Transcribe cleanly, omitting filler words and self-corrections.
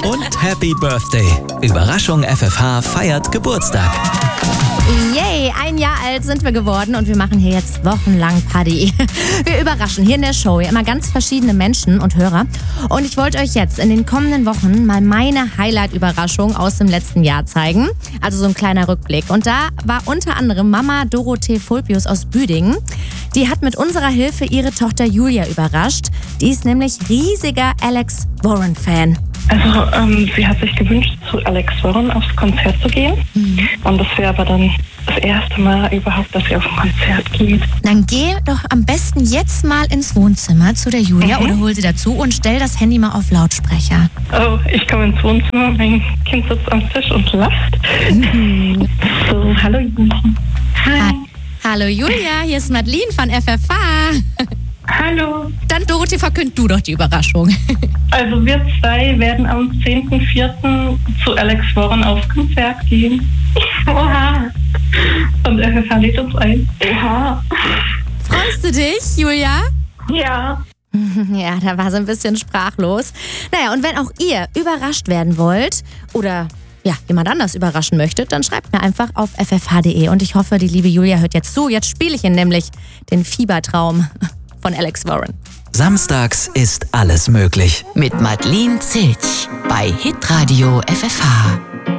Und Happy Birthday. Überraschung, FFH feiert Geburtstag. Yay, 1 Jahr alt sind wir geworden und wir machen hier jetzt wochenlang Party. Wir überraschen hier in der Show ja immer ganz verschiedene Menschen und Hörer. Und ich wollte euch jetzt in den kommenden Wochen mal meine Highlight-Überraschung aus dem letzten Jahr zeigen. Also so ein kleiner Rückblick. Und da war unter anderem Mama Dorothee Fulpius aus Büdingen. Die hat mit unserer Hilfe ihre Tochter Julia überrascht. Die ist nämlich riesiger Alex Warren-Fan. Also sie hat sich gewünscht, zu Alex Warren aufs Konzert zu gehen. Und das wäre aber dann das erste Mal überhaupt, dass sie auf ein Konzert geht. Dann geh doch am besten jetzt mal ins Wohnzimmer zu der Julia oder hol sie dazu und stell das Handy mal auf Lautsprecher. Oh, ich komme ins Wohnzimmer, mein Kind sitzt am Tisch und lacht. So, hallo Julia. Hi. Hallo Julia, hier ist Madeline von FFH. Hallo. Dann Dorothee, verkünd du doch die Überraschung. Also wir zwei werden am 10.04. zu Alex Warren aufs Konzert gehen. Oha. Und FFH lädt uns ein. Oha. Freust du dich, Julia? Ja. Ja, da war sie ein bisschen sprachlos. Naja, und wenn auch ihr überrascht werden wollt oder jemand anders überraschen möchtet, dann schreibt mir einfach auf ffh.de. Und ich hoffe, die liebe Julia hört jetzt zu. Jetzt spiele ich Ihnen nämlich den Fiebertraum von Alex Warren. Samstags ist alles möglich. Mit Madeline Zilch bei Hitradio FFH.